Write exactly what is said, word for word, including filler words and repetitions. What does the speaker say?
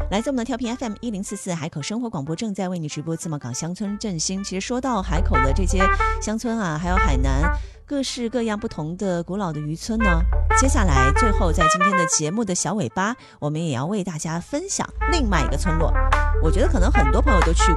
来自我们的调频 F M 一零四四海口生活广播，正在为你直播自贸港乡村振兴。其实说到海口的这些乡村啊，还有海南各式各样不同的古老的渔村呢，接下来最后在今天的节目的小尾巴，我们也要为大家分享另外一个村落。我觉得可能很多朋友都去